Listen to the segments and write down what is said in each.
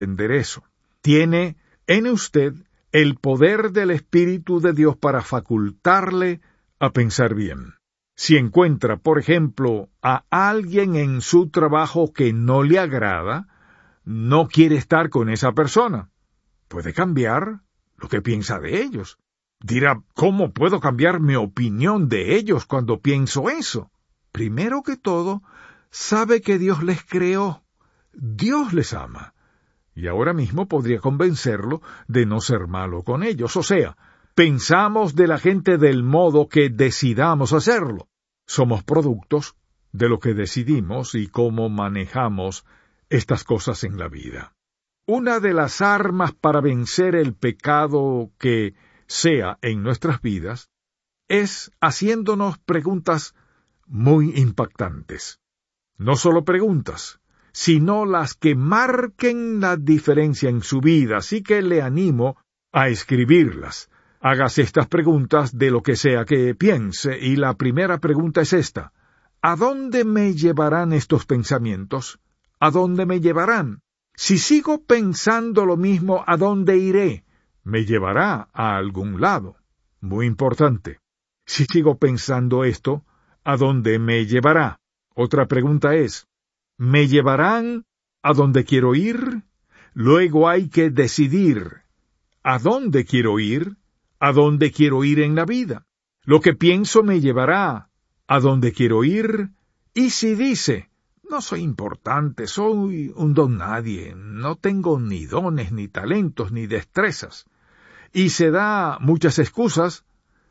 entender eso. Tiene en usted el poder del Espíritu de Dios para facultarle a pensar bien. Si encuentra, por ejemplo, a alguien en su trabajo que no le agrada, no quiere estar con esa persona. Puede cambiar lo que piensa de ellos. Dirá, ¿cómo puedo cambiar mi opinión de ellos cuando pienso eso? Primero que todo, sabe que Dios les creó. Dios les ama. Y ahora mismo podría convencerlo de no ser malo con ellos. O sea, pensamos de la gente del modo que decidamos hacerlo. Somos productos de lo que decidimos y cómo manejamos estas cosas en la vida. Una de las armas para vencer el pecado que sea en nuestras vidas es haciéndonos preguntas muy impactantes. No solo preguntas, sino las que marquen la diferencia en su vida, así que le animo a escribirlas. Hágase estas preguntas de lo que sea que piense, y la primera pregunta es esta: ¿a dónde me llevarán estos pensamientos? ¿A dónde me llevarán? Si sigo pensando lo mismo, ¿a dónde iré? Me llevará a algún lado. Muy importante. Si sigo pensando esto, ¿a dónde me llevará? Otra pregunta es, ¿me llevarán a donde quiero ir? Luego hay que decidir, ¿a dónde quiero ir? ¿A dónde quiero ir en la vida? Lo que pienso me llevará a dónde quiero ir. Y si dice, no soy importante, soy un don nadie, no tengo ni dones, ni talentos, ni destrezas, y se da muchas excusas,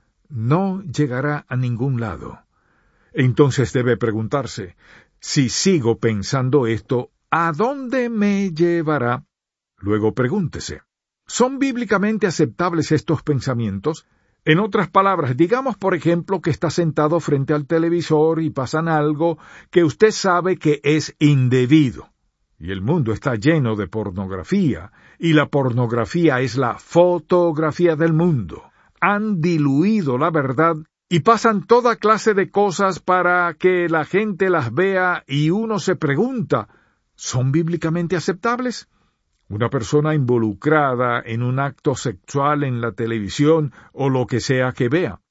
no llegará a ningún lado. Entonces debe preguntarse, si sigo pensando esto, ¿a dónde me llevará? Luego pregúntese, ¿son bíblicamente aceptables estos pensamientos? En otras palabras, digamos por ejemplo que está sentado frente al televisor y pasan algo que usted sabe que es indebido. Y el mundo está lleno de pornografía, y la pornografía es la fotografía del mundo. Han diluido la verdad y pasan toda clase de cosas para que la gente las vea, y uno se pregunta, ¿son bíblicamente aceptables? Una persona involucrada en un acto sexual en la televisión o lo que sea que vea.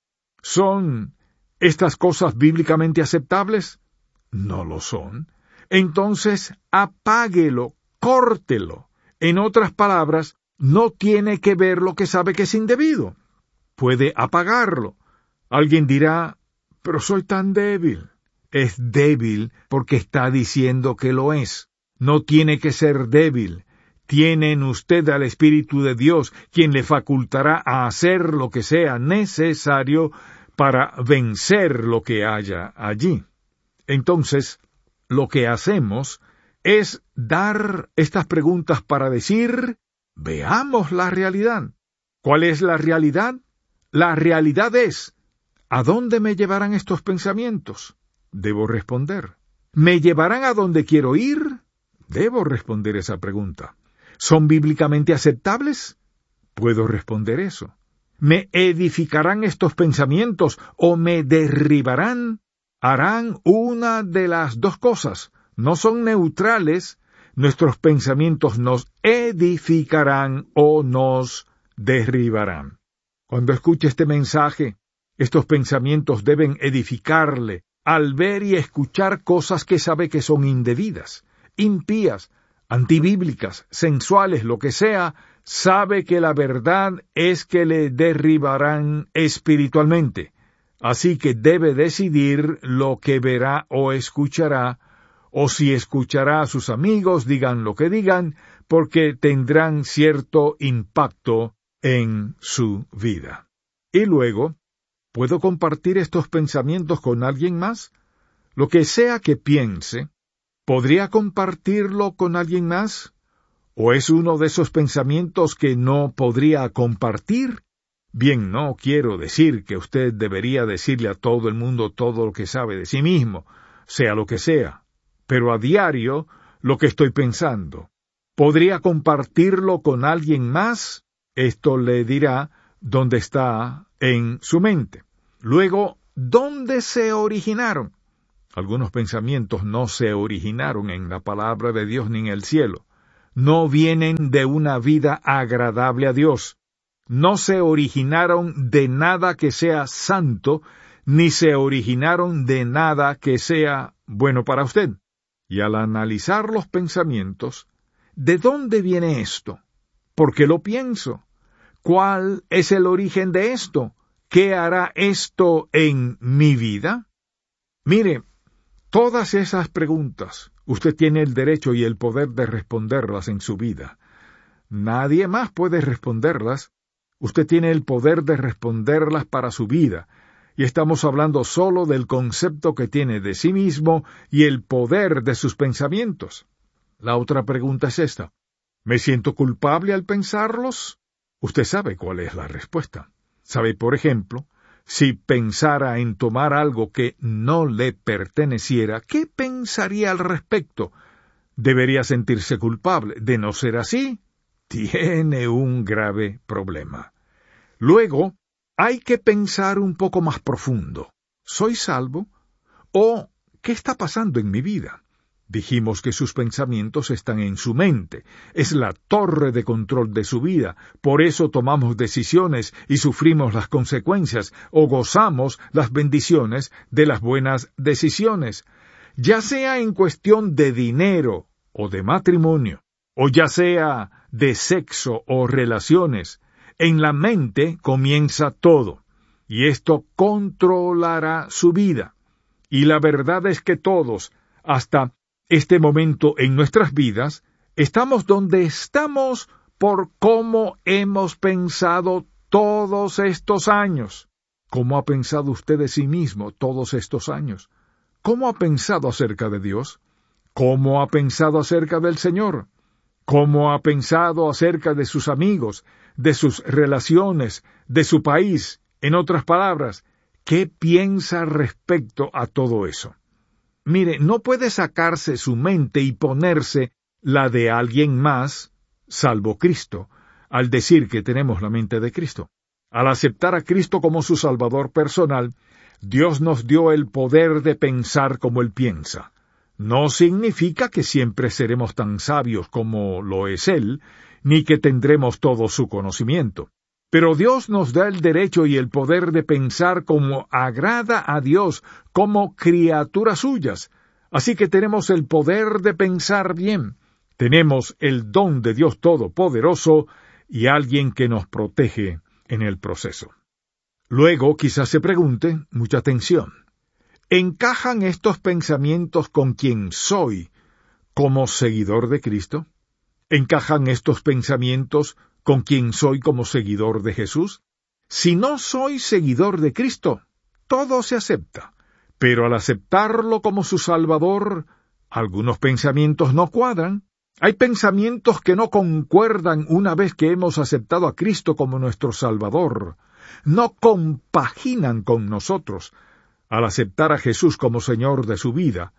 ¿Son estas cosas bíblicamente aceptables? No lo son. Entonces, apáguelo, córtelo. En otras palabras, no tiene que ver lo que sabe que es indebido. Puede apagarlo. Alguien dirá, pero soy tan débil. Es débil porque está diciendo que lo es. No tiene que ser débil. Tiene en usted al Espíritu de Dios, quien le facultará a hacer lo que sea necesario para vencer lo que haya allí. Entonces, lo que hacemos es dar estas preguntas para decir, veamos la realidad. ¿Cuál es la realidad? La realidad es, ¿a dónde me llevarán estos pensamientos? Debo responder. ¿Me llevarán a donde quiero ir? Debo responder esa pregunta. ¿Son bíblicamente aceptables? Puedo responder eso. ¿Me edificarán estos pensamientos o me derribarán? Harán una de las dos cosas. No son neutrales. Nuestros pensamientos nos edificarán o nos derribarán. Cuando escuche este mensaje, estos pensamientos deben edificarle al ver y escuchar cosas que sabe que son indebidas, impías, antibíblicas, sensuales, lo que sea. Sabe que la verdad es que le derribarán espiritualmente. Así que debe decidir lo que verá o escuchará, o si escuchará a sus amigos, digan lo que digan, porque tendrán cierto impacto en su vida. Y luego, ¿puedo compartir estos pensamientos con alguien más? Lo que sea que piense, ¿podría compartirlo con alguien más? ¿O es uno de esos pensamientos que no podría compartir? Bien, no quiero decir que usted debería decirle a todo el mundo todo lo que sabe de sí mismo, sea lo que sea, pero a diario lo que estoy pensando. ¿Podría compartirlo con alguien más? Esto le dirá dónde está en su mente. Luego, ¿dónde se originaron? Algunos pensamientos no se originaron en la palabra de Dios ni en el cielo. no vienen de una vida agradable a Dios. No se originaron de nada que sea santo, ni se originaron de nada que sea bueno para usted. Y al analizar los pensamientos, ¿de dónde viene esto? ¿Por qué lo pienso? ¿Cuál es el origen de esto? ¿Qué hará esto en mi vida? Mire, todas esas preguntas, usted tiene el derecho y el poder de responderlas en su vida. Nadie más puede responderlas. Usted tiene el poder de responderlas para su vida. Y estamos hablando solo del concepto que tiene de sí mismo y el poder de sus pensamientos. La otra pregunta es esta. ¿Me siento culpable al pensarlos? Usted sabe cuál es la respuesta. Sabe, por ejemplo, si pensara en tomar algo que no le perteneciera, ¿qué pensaría al respecto? ¿Debería sentirse culpable? De no ser así, tiene un grave problema. Luego, hay que pensar un poco más profundo. ¿Soy salvo? ¿O qué está pasando en mi vida? Dijimos que sus pensamientos están en su mente. Es la torre de control de su vida. Por eso tomamos decisiones y sufrimos las consecuencias o gozamos las bendiciones de las buenas decisiones. Ya sea en cuestión de dinero o de matrimonio, o ya sea de sexo o relaciones, en la mente comienza todo, y esto controlará su vida. Y la verdad es que todos, hasta este momento en nuestras vidas, estamos donde estamos por cómo hemos pensado todos estos años. ¿Cómo ha pensado usted de sí mismo todos estos años? ¿Cómo ha pensado acerca de Dios? ¿Cómo ha pensado acerca del Señor? ¿Cómo ha pensado acerca de sus amigos, de sus relaciones, de su país? En otras palabras, ¿qué piensa respecto a todo eso? Mire, no puede sacarse su mente y ponerse la de alguien más, salvo Cristo, al decir que tenemos la mente de Cristo. Al aceptar a Cristo como su Salvador personal, Dios nos dio el poder de pensar como Él piensa. No significa que siempre seremos tan sabios como lo es Él, ni que tendremos todo su conocimiento. Pero Dios nos da el derecho y el poder de pensar como agrada a Dios, como criaturas suyas. Así que tenemos el poder de pensar bien. Tenemos el don de Dios Todopoderoso y alguien que nos protege en el proceso. Luego quizás se pregunte, mucha atención, ¿encajan estos pensamientos con quien soy como seguidor de Cristo? ¿Encajan estos pensamientos con quien soy como seguidor de Jesús? Si no soy seguidor de Cristo, todo se acepta, pero al aceptarlo como su Salvador, algunos pensamientos no cuadran. Hay pensamientos que no concuerdan una vez que hemos aceptado a Cristo como nuestro Salvador. No compaginan con nosotros. Al aceptar a Jesús como Señor de su vida,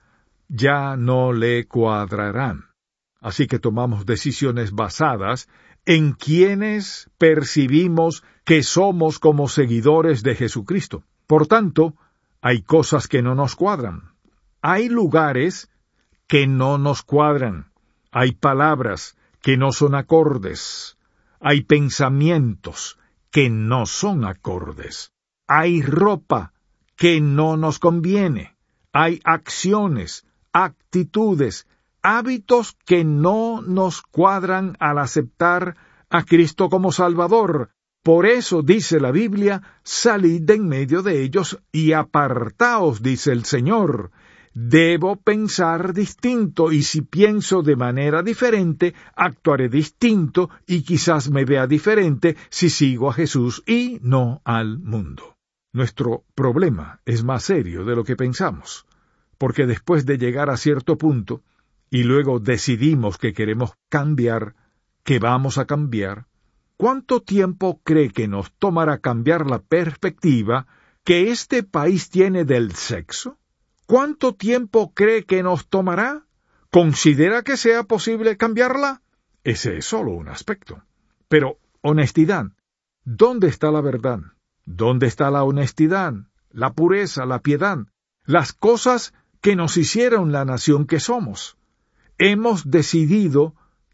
ya no le cuadrarán. Así que tomamos decisiones basadas en quienes percibimos que somos como seguidores de Jesucristo. Por tanto, hay cosas que no nos cuadran. Hay lugares que no nos cuadran. Hay palabras que no son acordes. Hay pensamientos que no son acordes. Hay ropa que no nos conviene. Hay acciones, actitudes, hábitos que no nos cuadran al aceptar a Cristo como Salvador. Por eso dice la Biblia, salid de en medio de ellos y apartaos, dice el Señor. Debo pensar distinto, y si pienso de manera diferente, actuaré distinto, y quizás me vea diferente si sigo a Jesús y no al mundo. Nuestro problema es más serio de lo que pensamos, porque después de llegar a cierto punto, y luego decidimos que queremos cambiar, que vamos a cambiar, ¿cuánto tiempo cree que nos tomará cambiar la perspectiva que este país tiene del sexo? ¿Cuánto tiempo cree que nos tomará? ¿Considera que sea posible cambiarla? Ese es solo un aspecto. Pero, honestidad. ¿Dónde está la verdad? ¿Dónde está la honestidad, la pureza, la piedad? Las cosas que nos hicieron la nación que somos. Hemos decidido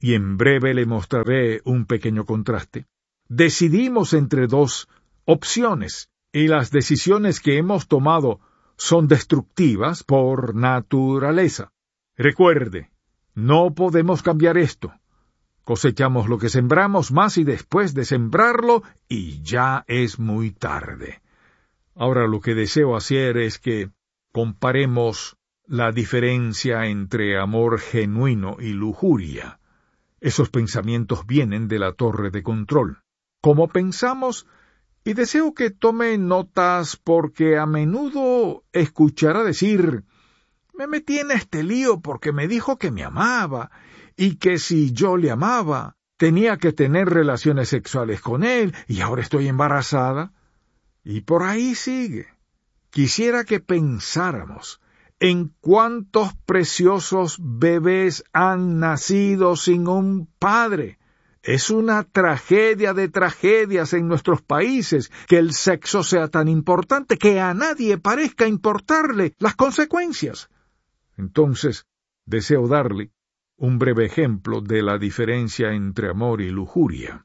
y en breve le mostraré un pequeño contraste, decidimos entre dos opciones, y las decisiones que hemos tomado son destructivas por naturaleza. Recuerde, no podemos cambiar esto. Cosechamos lo que sembramos más y después de sembrarlo, y ya es muy tarde. Ahora lo que deseo hacer es que comparemos la diferencia entre amor genuino y lujuria. Esos pensamientos vienen de la torre de control. ¿Cómo pensamos? Y deseo que tome notas porque a menudo escuchará decir: me metí en este lío porque me dijo que me amaba, y que si yo le amaba, tenía que tener relaciones sexuales con él, y ahora estoy embarazada. Y por ahí sigue. Quisiera que pensáramos en cuántos preciosos bebés han nacido sin un padre. Es una tragedia de tragedias en nuestros países que el sexo sea tan importante que a nadie parezca importarle las consecuencias. Entonces, deseo darle un breve ejemplo de la diferencia entre amor y lujuria.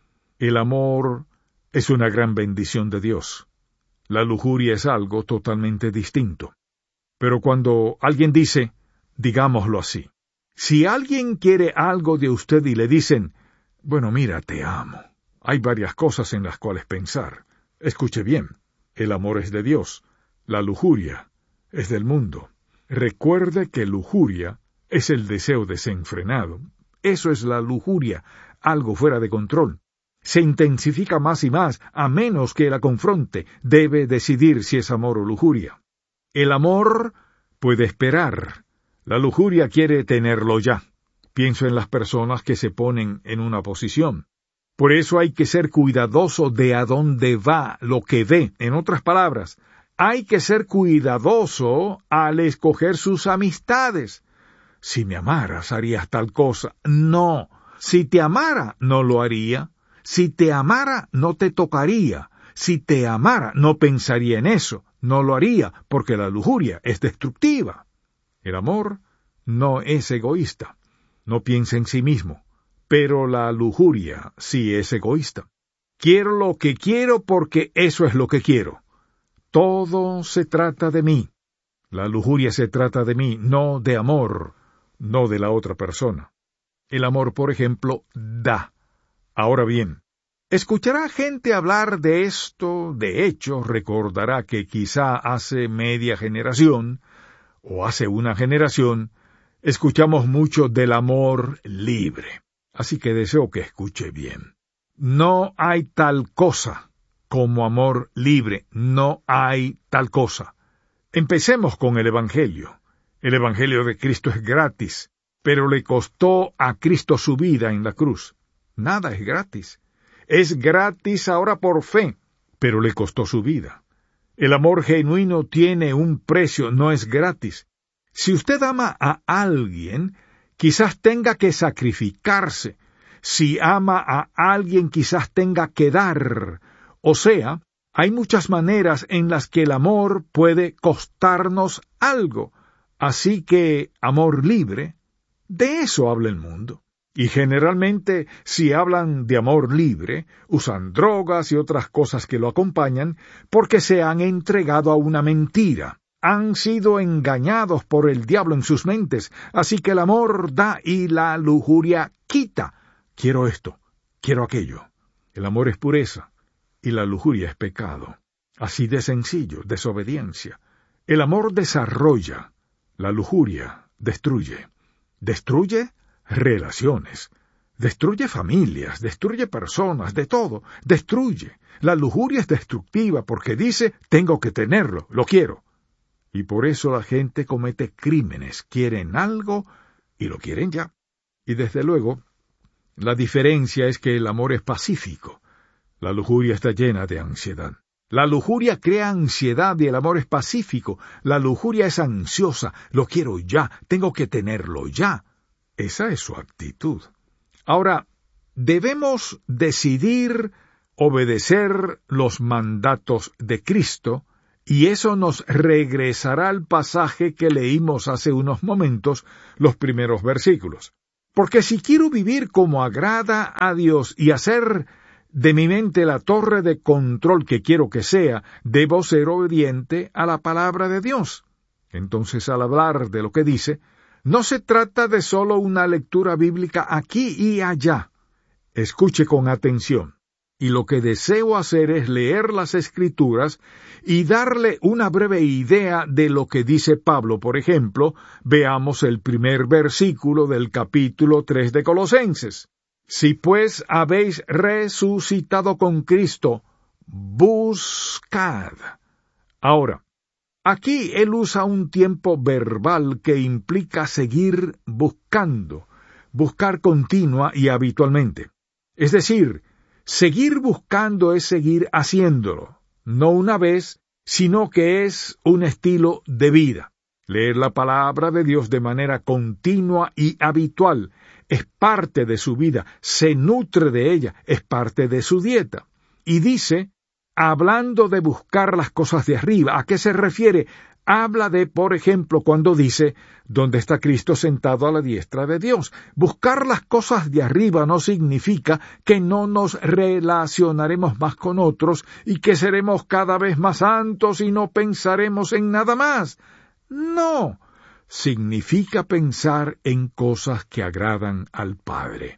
El amor es una gran bendición de Dios. La lujuria es algo totalmente distinto. Pero cuando alguien dice, digámoslo así, si alguien quiere algo de usted y le dicen: bueno, mira, te amo, hay varias cosas en las cuales pensar. Escuche bien, el amor es de Dios, la lujuria es del mundo. Recuerde que lujuria es el deseo desenfrenado. Eso es la lujuria, algo fuera de control. Se intensifica más y más, a menos que la confronte. Debe decidir si es amor o lujuria. El amor puede esperar. La lujuria quiere tenerlo ya. Pienso en las personas que se ponen en una posición. Por eso hay que ser cuidadoso de a dónde va lo que ve. En otras palabras, hay que ser cuidadoso al escoger sus amistades. Si me amaras, harías tal cosa. No. Si te amara, no lo haría. Si te amara, no te tocaría. Si te amara, no pensaría en eso. No lo haría, porque la lujuria es destructiva. El amor no es egoísta. No piensa en sí mismo. Pero la lujuria sí es egoísta. Quiero lo que quiero porque eso es lo que quiero. Todo se trata de mí. La lujuria se trata de mí, no de amor, no de la otra persona. El amor, por ejemplo, da. Ahora bien, escuchará gente hablar de esto, de hecho, recordará que quizá hace media generación, o hace una generación, escuchamos mucho del amor libre. Así que deseo que escuche bien. No hay tal cosa como amor libre, no hay tal cosa. Empecemos con el Evangelio. El Evangelio de Cristo es gratis, pero le costó a Cristo su vida en la cruz. Nada es gratis. Es gratis ahora por fe, pero le costó su vida. El amor genuino tiene un precio, no es gratis. Si usted ama a alguien, quizás tenga que sacrificarse. Si ama a alguien, quizás tenga que dar. O sea, hay muchas maneras en las que el amor puede costarnos algo. Así que, amor libre, de eso habla el mundo. Y generalmente, si hablan de amor libre, usan drogas y otras cosas que lo acompañan, porque se han entregado a una mentira. Han sido engañados por el diablo en sus mentes, así que el amor da y la lujuria quita. Quiero esto, quiero aquello. El amor es pureza y la lujuria es pecado. Así de sencillo, desobediencia. El amor desarrolla, la lujuria destruye. Destruye relaciones, destruye familias, destruye personas, de todo, destruye. La lujuria es destructiva porque dice, tengo que tenerlo, lo quiero. Y por eso la gente comete crímenes, quieren algo y lo quieren ya. Y desde luego, la diferencia es que el amor es pacífico. La lujuria está llena de ansiedad. La lujuria crea ansiedad y el amor es pacífico. La lujuria es ansiosa, lo quiero ya, tengo que tenerlo ya. Esa es su actitud. Ahora, debemos decidir obedecer los mandatos de Cristo, y eso nos regresará al pasaje que leímos hace unos momentos, los primeros versículos. Porque si quiero vivir como agrada a Dios y hacer de mi mente la torre de control que quiero que sea, debo ser obediente a la palabra de Dios. Entonces, al hablar de lo que dice, no se trata de solo una lectura bíblica aquí y allá. Escuche con atención. Y lo que deseo hacer es leer las Escrituras y darle una breve idea de lo que dice Pablo. Por ejemplo, veamos el primer versículo del capítulo 3 de Colosenses. Si pues habéis resucitado con Cristo, buscad. Ahora, aquí él usa un tiempo verbal que implica seguir buscando, buscar continua y habitualmente. Es decir, seguir buscando es seguir haciéndolo, no una vez, sino que es un estilo de vida. Leer la palabra de Dios de manera continua y habitual es parte de su vida, se nutre de ella, es parte de su dieta. Y dice, hablando de buscar las cosas de arriba, ¿a qué se refiere? Habla de, por ejemplo, cuando dice, ¿dónde está Cristo sentado a la diestra de Dios? Buscar las cosas de arriba no significa que no nos relacionaremos más con otros y que seremos cada vez más santos y no pensaremos en nada más. No, significa pensar en cosas que agradan al Padre.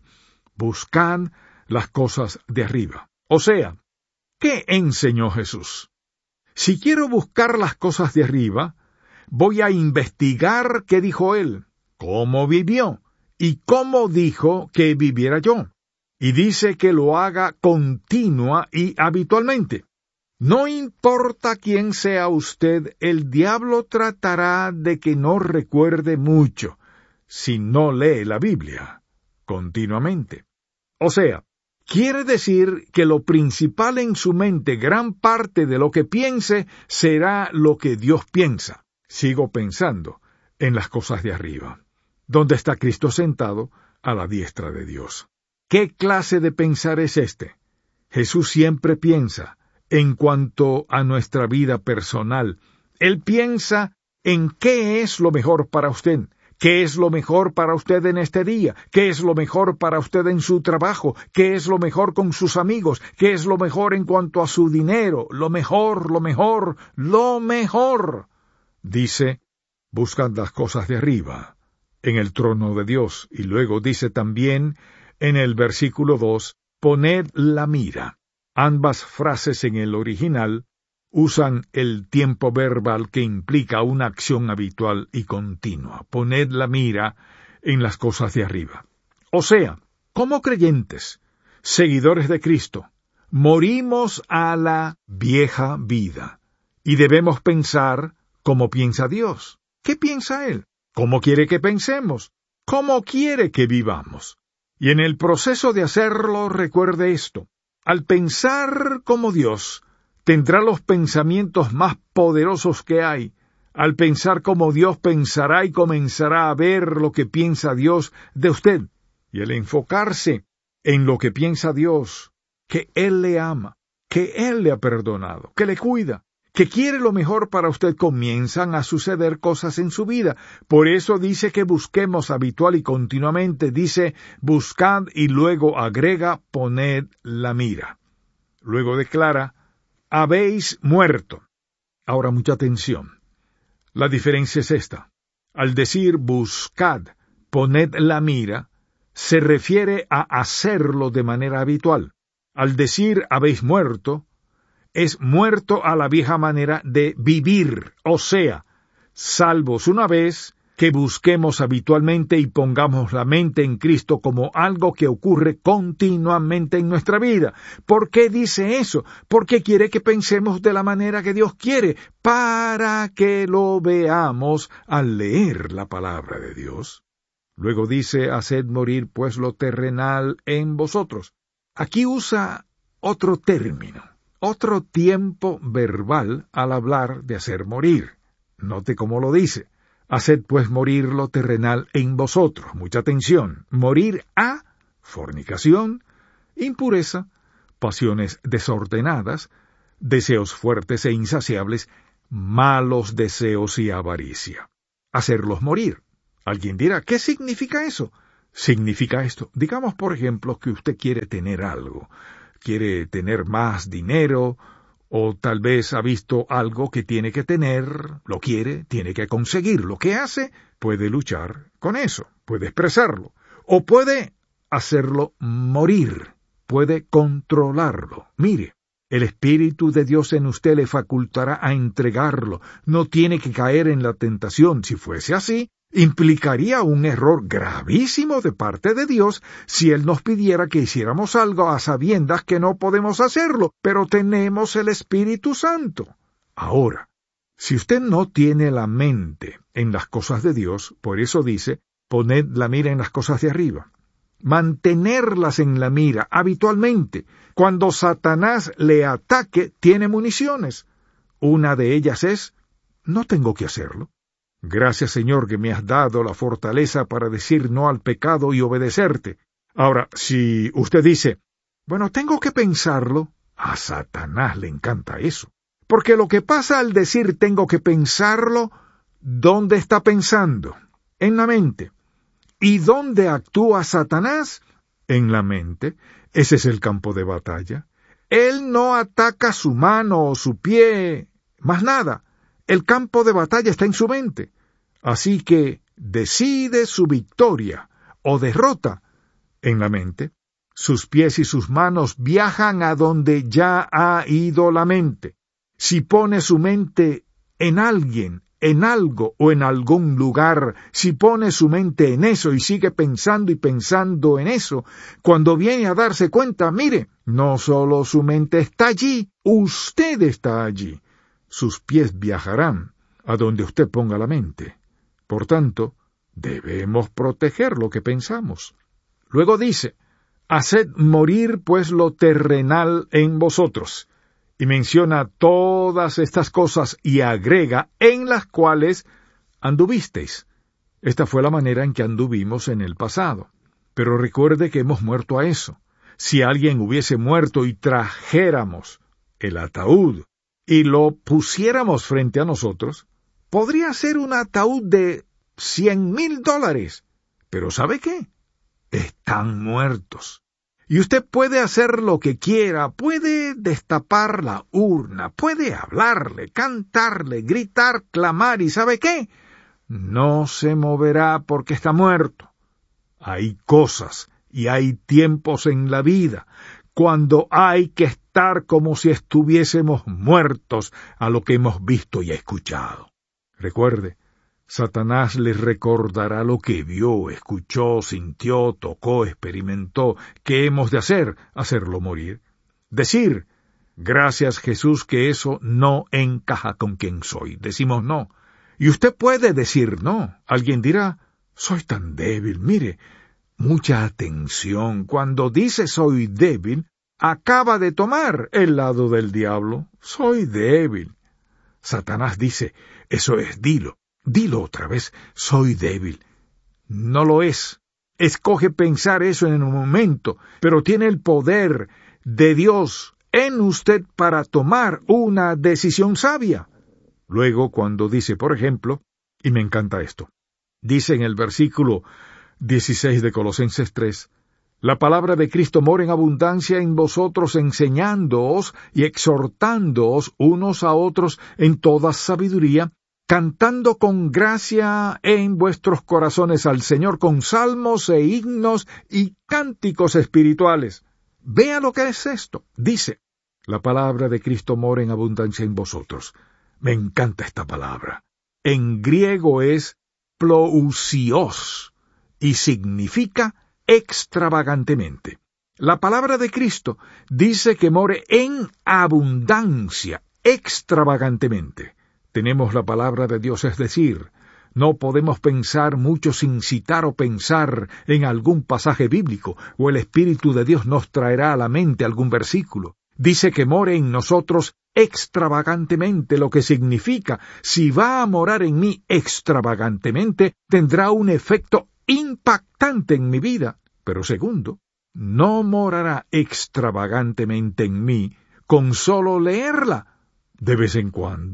Buscad las cosas de arriba. O sea, ¿qué enseñó Jesús? Si quiero buscar las cosas de arriba, voy a investigar qué dijo él, cómo vivió y cómo dijo que viviera yo. Y dice que lo haga continua y habitualmente. No importa quién sea usted, el diablo tratará de que no recuerde mucho, si no lee la Biblia continuamente. O sea, quiere decir que lo principal en su mente, gran parte de lo que piense, será lo que Dios piensa. Sigo pensando en las cosas de arriba, donde está Cristo sentado a la diestra de Dios. ¿Qué clase de pensar es este? Jesús siempre piensa en cuanto a nuestra vida personal. Él piensa en qué es lo mejor para usted. ¿Qué es lo mejor para usted en este día? ¿Qué es lo mejor para usted en su trabajo? ¿Qué es lo mejor con sus amigos? ¿Qué es lo mejor en cuanto a su dinero? Lo mejor, lo mejor, lo mejor. Dice, buscad las cosas de arriba, en el trono de Dios. Y luego dice también, en el versículo 2, poned la mira. Ambas frases en el original usan el tiempo verbal que implica una acción habitual y continua. Poned la mira en las cosas de arriba. O sea, como creyentes, seguidores de Cristo, morimos a la vieja vida y debemos pensar como piensa Dios. ¿Qué piensa Él? ¿Cómo quiere que pensemos? ¿Cómo quiere que vivamos? Y en el proceso de hacerlo, recuerde esto. Al pensar como Dios, tendrá los pensamientos más poderosos que hay. Al pensar como Dios, pensará y comenzará a ver lo que piensa Dios de usted. Y al enfocarse en lo que piensa Dios, que Él le ama, que Él le ha perdonado, que le cuida, que quiere lo mejor para usted, comienzan a suceder cosas en su vida. Por eso dice que busquemos habitual y continuamente. Dice, buscad y luego agrega, poned la mira. Luego declara, habéis muerto. Ahora mucha atención. La diferencia es esta. Al decir buscad, poned la mira, se refiere a hacerlo de manera habitual. Al decir habéis muerto, es muerto a la vieja manera de vivir, o sea, salvos una vez que busquemos habitualmente y pongamos la mente en Cristo como algo que ocurre continuamente en nuestra vida. ¿Por qué dice eso? Porque quiere que pensemos de la manera que Dios quiere, para que lo veamos al leer la palabra de Dios. Luego dice, haced morir pues lo terrenal en vosotros. Aquí usa otro término. Otro tiempo verbal al hablar de hacer morir. Note cómo lo dice. Haced pues morir lo terrenal en vosotros. Mucha atención. Morir a fornicación, impureza, pasiones desordenadas, deseos fuertes e insaciables, malos deseos y avaricia. Hacerlos morir. Alguien dirá, ¿qué significa eso? significa esto. Digamos, por ejemplo, que usted quiere tener algo, quiere tener más dinero, o tal vez ha visto algo que tiene que tener, lo quiere, tiene que conseguirlo. ¿Qué hace? Puede luchar con eso, puede expresarlo, o puede hacerlo morir, puede controlarlo. Mire, el Espíritu de Dios en usted le facultará a entregarlo. No tiene que caer en la tentación. Si fuese así, implicaría un error gravísimo de parte de Dios si Él nos pidiera que hiciéramos algo a sabiendas que no podemos hacerlo, pero tenemos el Espíritu Santo. Ahora, si usted no tiene la mente en las cosas de Dios, por eso dice, poned la mira en las cosas de arriba. Mantenerlas en la mira habitualmente. Cuando Satanás le ataque, tiene municiones. Una de ellas es, no tengo que hacerlo. Gracias, Señor, que me has dado la fortaleza para decir no al pecado y obedecerte. Ahora, si usted dice, bueno, tengo que pensarlo, a Satanás le encanta eso. Porque lo que pasa al decir tengo que pensarlo, ¿dónde está pensando? En la mente. ¿Y dónde actúa Satanás? En la mente. Ese es el campo de batalla. Él no ataca su mano o su pie, más nada. El campo de batalla está en su mente. Así que decide su victoria o derrota en la mente. Sus pies y sus manos viajan a donde ya ha ido la mente. Si pone su mente en alguien, en algo o en algún lugar, si pone su mente en eso y sigue pensando y pensando en eso, cuando viene a darse cuenta, mire, no solo su mente está allí, usted está allí. Sus pies viajarán a donde usted ponga la mente. Por tanto, debemos proteger lo que pensamos. Luego dice, haced morir pues lo terrenal en vosotros. Y menciona todas estas cosas y agrega en las cuales anduvisteis. Esta fue la manera en que anduvimos en el pasado. Pero recuerde que hemos muerto a eso. Si alguien hubiese muerto y trajéramos el ataúd y lo pusiéramos frente a nosotros, podría ser un ataúd de $100,000. Pero ¿sabe qué? Están muertos. Y usted puede hacer lo que quiera, puede destapar la urna, puede hablarle, cantarle, gritar, clamar, ¿y sabe qué? No se moverá porque está muerto. Hay cosas y hay tiempos en la vida cuando hay que estar como si estuviésemos muertos a lo que hemos visto y escuchado. Recuerde, Satanás les recordará lo que vio, escuchó, sintió, tocó, experimentó. ¿Qué hemos de hacer? Hacerlo morir. Decir, gracias Jesús que eso no encaja con quien soy. Decimos no. Y usted puede decir no. Alguien dirá, soy tan débil. Mire, mucha atención. Cuando dice soy débil, acaba de tomar el lado del diablo. Soy débil. Satanás dice, eso es, dilo. Dilo otra vez, soy débil. No lo es. Escoge pensar eso en un momento, pero tiene el poder de Dios en usted para tomar una decisión sabia. Luego, cuando dice, por ejemplo, y me encanta esto, dice en el versículo 16 de Colosenses 3, la palabra de Cristo mora en abundancia en vosotros, enseñándoos y exhortándoos unos a otros en toda sabiduría, cantando con gracia en vuestros corazones al Señor con salmos e himnos y cánticos espirituales. Vea lo que es esto. Dice, la palabra de Cristo mora en abundancia en vosotros. Me encanta esta palabra. En griego es plousios y significa extravagantemente. La palabra de Cristo dice que more en abundancia, extravagantemente. Tenemos la palabra de Dios, es decir, no podemos pensar mucho sin citar o pensar en algún pasaje bíblico, o el Espíritu de Dios nos traerá a la mente algún versículo. Dice que more en nosotros extravagantemente, lo que significa, si va a morar en mí extravagantemente, tendrá un efecto impactante en mi vida. Pero segundo, no morará extravagantemente en mí con solo leerla de vez en cuando.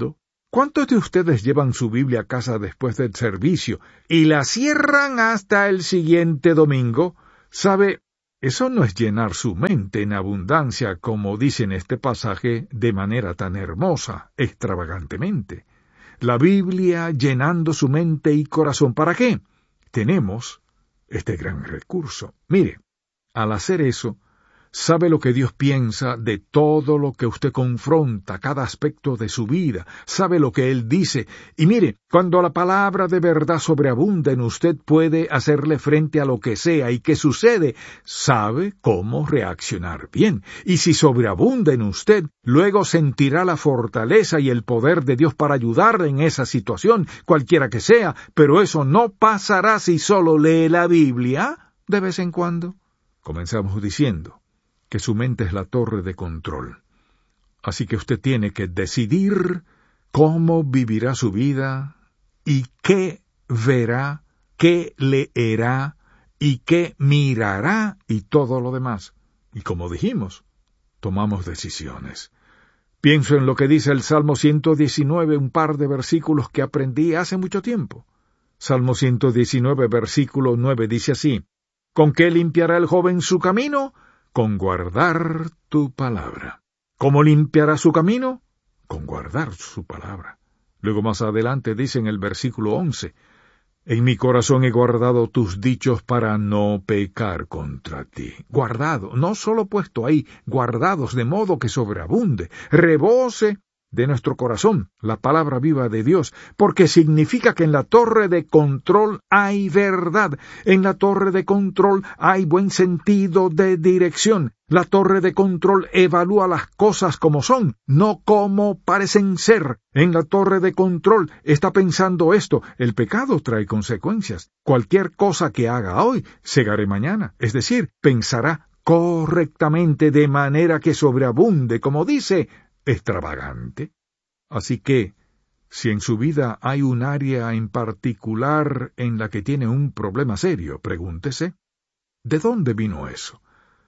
¿Cuántos de ustedes llevan su Biblia a casa después del servicio y la cierran hasta el siguiente domingo? ¿Sabe? Eso no es llenar su mente en abundancia, como dice en este pasaje, de manera tan hermosa, extravagantemente. La Biblia llenando su mente y corazón. ¿Para qué? Tenemos este gran recurso. Mire, al hacer eso, sabe lo que Dios piensa de todo lo que usted confronta, cada aspecto de su vida, sabe lo que Él dice, y mire, cuando la palabra de verdad sobreabunda en usted, puede hacerle frente a lo que sea y que sucede, sabe cómo reaccionar bien, y si sobreabunda en usted, luego sentirá la fortaleza y el poder de Dios para ayudarle en esa situación, cualquiera que sea, pero eso no pasará si solo lee la Biblia de vez en cuando. Comenzamos diciendo que su mente es la torre de control. Así que usted tiene que decidir cómo vivirá su vida y qué verá, qué leerá y qué mirará y todo lo demás. Y como dijimos, tomamos decisiones. Pienso en lo que dice el Salmo 119, un par de versículos que aprendí hace mucho tiempo. Salmo 119, versículo 9 dice así: ¿Con qué limpiará el joven su camino? Con guardar tu palabra. ¿Cómo limpiará su camino? Con guardar su palabra. Luego más adelante dice en el versículo 11, en mi corazón he guardado tus dichos para no pecar contra ti. Guardado, no solo puesto ahí, guardados de modo que sobreabunde, rebose de nuestro corazón la palabra viva de Dios, porque significa que en la torre de control hay verdad, en la torre de control hay buen sentido de dirección, la torre de control evalúa las cosas como son, no como parecen ser. En la torre de control está pensando esto: el pecado trae consecuencias, cualquier cosa que haga hoy, segaré mañana, es decir, pensará correctamente de manera que sobreabunde, como dice, extravagante. Así que, si en su vida hay un área en particular en la que tiene un problema serio, pregúntese, ¿de dónde vino eso?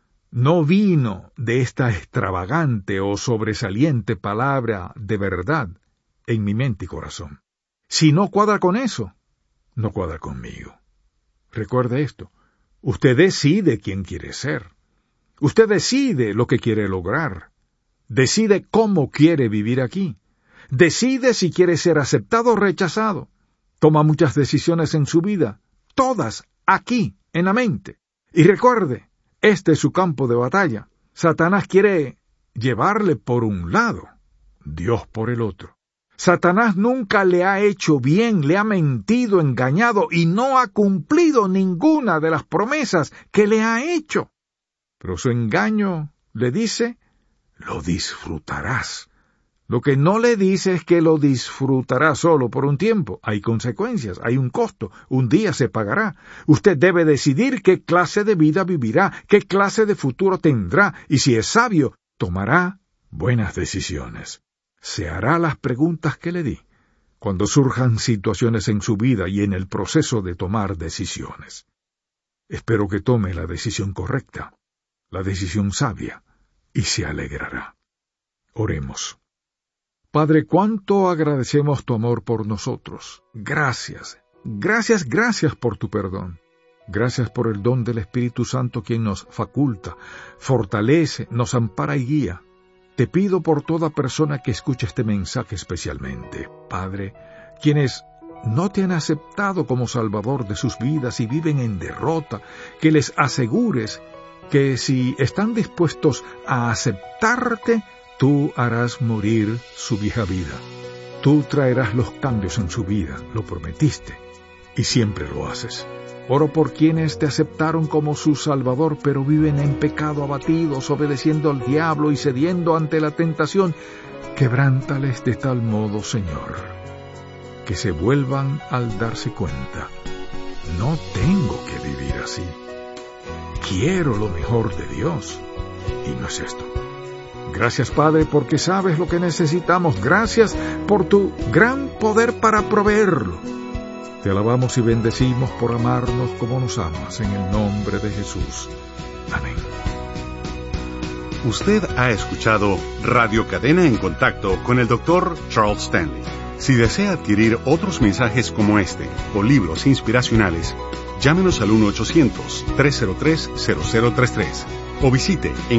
No vino de esta extravagante o sobresaliente palabra de verdad en mi mente y corazón. Si no cuadra con eso, no cuadra conmigo. Recuerde esto, usted decide quién quiere ser. Usted decide lo que quiere lograr. Decide cómo quiere vivir aquí. Decide si quiere ser aceptado o rechazado. Toma muchas decisiones en su vida, todas aquí, en la mente. Y recuerde, este es su campo de batalla. Satanás quiere llevarle por un lado, Dios por el otro. Satanás nunca le ha hecho bien, le ha mentido, engañado y no ha cumplido ninguna de las promesas que le ha hecho. Pero su engaño le dice: lo disfrutarás. Lo que no le dice es que lo disfrutará solo por un tiempo. Hay consecuencias, hay un costo, un día se pagará. Usted debe decidir qué clase de vida vivirá, qué clase de futuro tendrá, y si es sabio, tomará buenas decisiones. Se hará las preguntas que le di cuando surjan situaciones en su vida y en el proceso de tomar decisiones. Espero que tome la decisión correcta, la decisión sabia, y se alegrará. Oremos. Padre, cuánto agradecemos tu amor por nosotros. Gracias, gracias, gracias por tu perdón. Gracias por el don del Espíritu Santo, quien nos faculta, fortalece, nos ampara y guía. Te pido por toda persona que escuche este mensaje especialmente, Padre, quienes no te han aceptado como Salvador de sus vidas y viven en derrota, que les asegures que si están dispuestos a aceptarte, tú harás morir su vieja vida. Tú traerás los cambios en su vida, lo prometiste, y siempre lo haces. Oro por quienes te aceptaron como su Salvador, pero viven en pecado, abatidos, obedeciendo al diablo y cediendo ante la tentación. Quebrántales de tal modo, Señor, que se vuelvan al darse cuenta: no tengo que vivir así. Quiero lo mejor de Dios, y no es esto. Gracias, Padre, porque sabes lo que necesitamos. Gracias por tu gran poder para proveerlo. Te alabamos y bendecimos por amarnos como nos amas, en el nombre de Jesús. Amén. Usted ha escuchado Radio Cadena en Contacto con el Dr. Charles Stanley. Si desea adquirir otros mensajes como este o libros inspiracionales, llámenos al 1-800-303-0033 o visite